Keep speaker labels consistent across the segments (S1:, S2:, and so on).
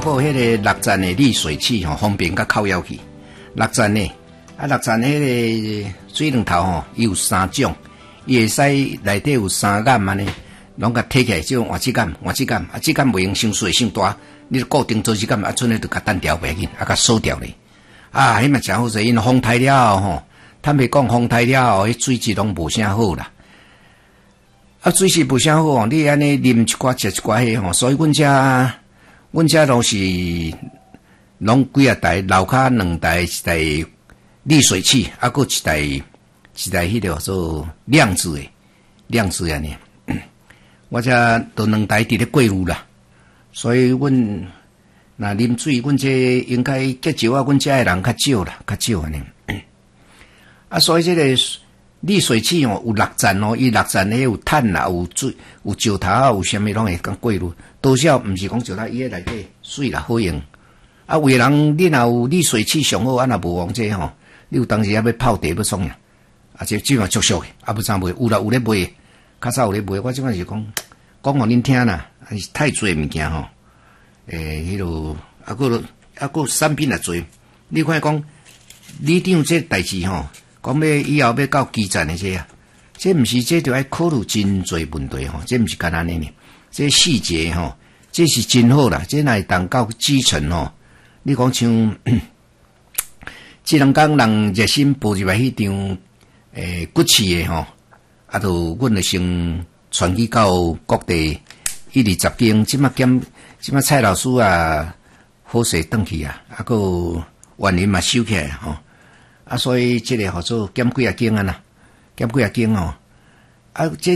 S1: 过迄个六站的滤水器吼，方便甲靠腰去。六站的六站迄个水龙头吼，伊有3种，伊会使内底有3杆安尼，拢甲摕起来，即种换质感，质感袂用伤细伤大，你固定做质感，剩诶就甲单调袂紧，甲锁掉咧。迄嘛真好势，因风台了吼，坦白讲风台了后，迄水质拢无啥好啦。水质无啥好哦，你安尼啉一寡食一寡迄吼，所以阮遮拢是拢几啊台楼骹2台，一台滤水器，搁一台迄个做亮子安尼。我遮都2台伫咧过路啦，所以阮若啉水，阮这应该结石阮遮诶人较少啦，较少安尼。所以这个滤水器哦，有6站哦，伊6站咧有碳啦，有水，有石头啊，有啥物拢会讲过路。多少毋是讲石头，伊内底水啦好用。有诶人你若有滤水器上好，若无往这吼，你有当时要泡茶要创呀，这即嘛足俗诶，不知卖有啦，有咧卖，较早有咧卖。我即摆是讲互恁听啦，太济物件吼，迄落个产品也侪。你看讲里长这代志吼。讲要以后要到基站的这毋是这就要考虑真侪问题吼，这毋是简单的呢，这细节吼，这是真好啦，这若会当到基层吼，你讲像这两天人热心步入来迄场骨气的吼，就阮就先传去到各地120间，即马蔡老师啊，好势转去啊，个原人嘛收起来吼。所以这个号做减几啊间啊啦，减几啊间哦。这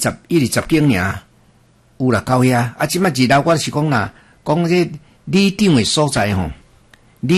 S1: 120间尔，有啦到遐。即摆2楼我是讲啦，讲这里长的所在吼，